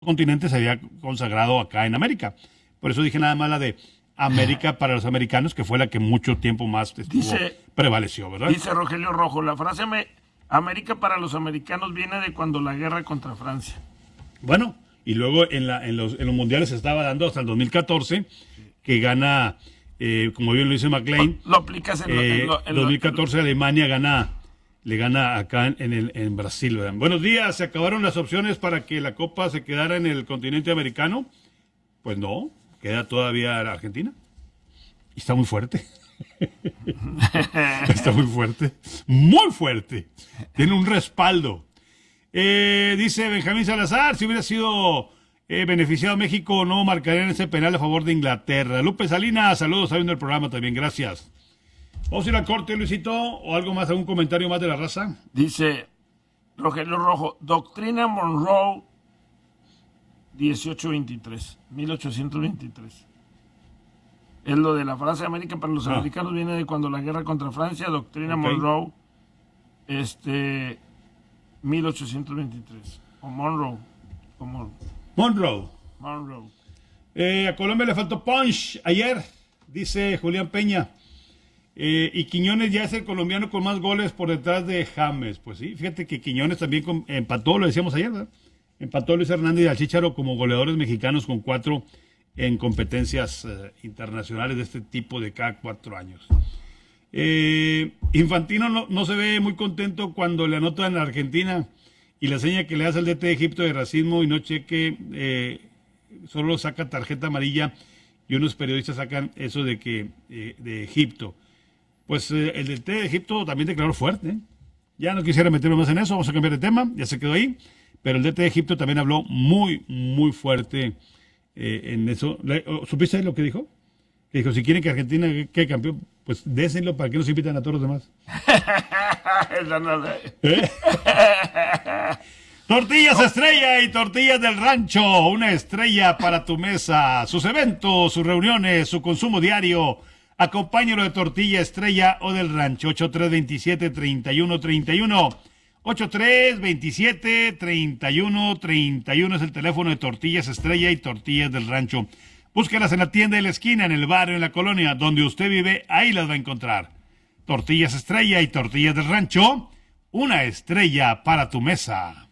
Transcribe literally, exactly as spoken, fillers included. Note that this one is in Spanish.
continente se había consagrado acá en América. Por eso dije nada más la de América para los americanos, que fue la que mucho tiempo más estuvo, Dice, prevaleció, ¿verdad? Dice Rogelio Rojo, la frase me, América para los americanos viene de cuando la guerra contra Francia. Bueno, y luego en, la, en, los, en los mundiales se estaba dando hasta el dos mil catorce, que gana, eh, como bien lo dice McLean. Lo aplicas en, eh, en, lo, en dos mil catorce en, Alemania gana, le gana acá en, en, el, en Brasil, ¿verdad? Buenos días, ¿se acabaron las opciones para que la Copa se quedara en el continente americano? Pues no, queda todavía Argentina. Y está muy fuerte. Está muy fuerte. Muy fuerte. Tiene un respaldo. Eh, dice Benjamín Salazar, si hubiera sido eh, beneficiado México, no marcarían ese penal a favor de Inglaterra. Lupe Salinas, saludos, está viendo el programa también, gracias. Vamos a ir a corte, Luisito, o algo más, algún comentario más de la raza. Dice Rogelio Rojo, Doctrina Monroe, dieciocho veintitrés, mil ochocientos veintitrés. Es lo de la frase América para los ah. americanos, viene de cuando la guerra contra Francia, Doctrina okay. Monroe, este, mil ochocientos veintitrés. O Monroe. O Mon Monroe. Monroe. Eh, a Colombia le faltó punch ayer, dice Julián Peña. Eh, y Quiñones ya es el colombiano con más goles por detrás de James. Pues sí, fíjate que Quiñones también con, empató, lo decíamos ayer, ¿verdad? Empató Luis Hernández y al Chícharo como goleadores mexicanos con cuatro en competencias eh, internacionales de este tipo de cada cuatro años. Eh, Infantino no, no se ve muy contento cuando le anotan a Argentina y la seña que le hace al D T de Egipto de racismo y no cheque, eh, solo saca tarjeta amarilla y unos periodistas sacan eso de que eh, de Egipto. Pues eh, el D T de Egipto también declaró fuerte, ¿eh? Ya no quisiera meterme más en eso, vamos a cambiar de tema, ya se quedó ahí, pero el D T de Egipto también habló muy, muy fuerte eh, en eso. ¿Supiste lo que dijo? Que dijo, si quieren que Argentina quede campeón, pues désenlo para que no se invitan a todos los demás. ¿Eh? Tortillas Estrella y Tortillas del Rancho, una estrella para tu mesa, sus eventos, sus reuniones, su consumo diario. Acompáñalo de Tortilla Estrella o del Rancho. Ocho tres veintisiete, treinta y uno treinta y uno. ocho tres veintisiete, treinta y uno treinta y uno es el teléfono de Tortillas Estrella y Tortillas del Rancho. Búscalas en la tienda de la esquina, en el barrio, en la colonia, donde usted vive, ahí las va a encontrar. Tortillas Estrella y Tortillas del Rancho, una estrella para tu mesa.